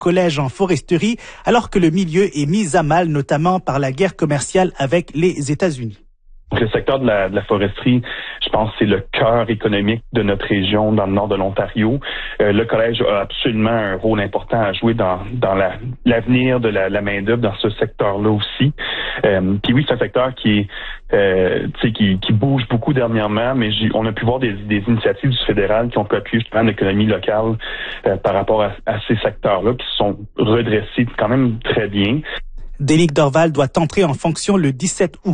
collège en foresterie, alors que le milieu est mis à mal, notamment par la guerre commerciale avec les États-Unis. Le secteur de la foresterie, je pense, c'est le cœur économique de notre région dans le nord de l'Ontario. Le collège a absolument un rôle important à jouer dans l'avenir de la main-d'œuvre dans ce secteur-là aussi. Puis oui, c'est un secteur qui bouge beaucoup dernièrement, mais on a pu voir des initiatives du fédéral qui ont pu appuyer justement l'économie locale par rapport à ces secteurs-là qui se sont redressés quand même très bien. Dénick Dorval doit entrer en fonction le 17 août.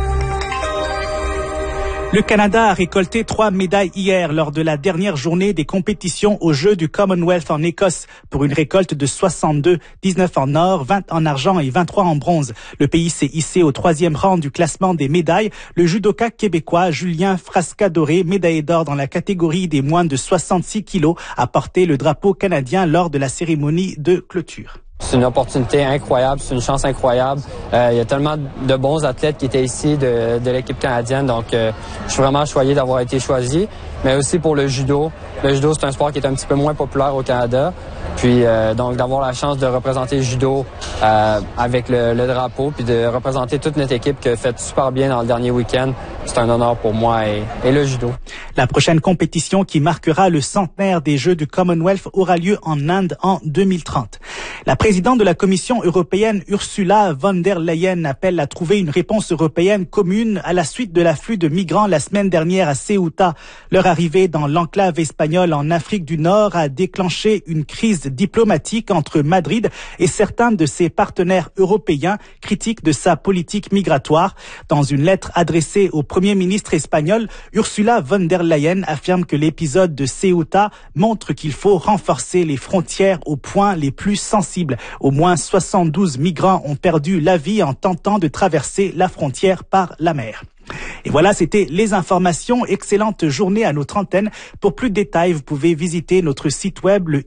Le Canada a récolté 3 médailles hier lors de la dernière journée des compétitions aux Jeux du Commonwealth en Écosse pour une récolte de 62, 19 en or, 20 en argent et 23 en bronze. Le pays s'est hissé au 3e rang du classement des médailles. Le judoka québécois Julien Frascadoré, médaillé d'or dans la catégorie des moins de 66 kilos, a porté le drapeau canadien lors de la cérémonie de clôture. C'est une opportunité incroyable, c'est une chance incroyable. Il y a tellement de bons athlètes qui étaient ici de l'équipe canadienne, donc je suis vraiment choyé d'avoir été choisi. Mais aussi pour le judo. Le judo, c'est un sport qui est un petit peu moins populaire au Canada. Puis donc d'avoir la chance de représenter le judo avec le drapeau, puis de représenter toute notre équipe qui a fait super bien dans le dernier week-end, c'est un honneur pour moi et le judo. La prochaine compétition qui marquera le centenaire des Jeux du Commonwealth aura lieu en Inde en 2030. La présidente de la Commission européenne, Ursula von der Leyen, appelle à trouver une réponse européenne commune à la suite de l'afflux de migrants la semaine dernière à Ceuta. Leur arrivée dans l'enclave espagnole en Afrique du Nord a déclenché une crise diplomatique entre Madrid et certains de ses partenaires européens critiques de sa politique migratoire. Dans une lettre adressée au Premier ministre espagnol, Ursula von der Leyen affirme que l'épisode de Ceuta montre qu'il faut renforcer les frontières aux points les plus sensibles. Au moins 72 migrants ont perdu la vie en tentant de traverser la frontière par la mer. Et voilà, c'était les informations. Excellente journée à notre antenne. Pour plus de détails, vous pouvez visiter notre site web, le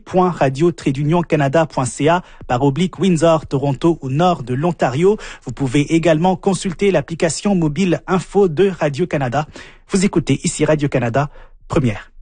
ici.radio-canada.ca/Windsor, Toronto ou nord de l'Ontario. Vous pouvez également consulter l'application mobile Info de Radio-Canada. Vous écoutez ici Radio-Canada, première.